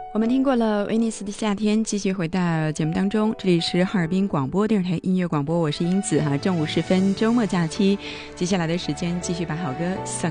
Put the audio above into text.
我们听过了威尼斯的夏天，继续回到节目当中，这里是哈尔滨广播电视台音乐广播，我是英子哈。正午时分，周末假期，接下来的时间继续把好歌送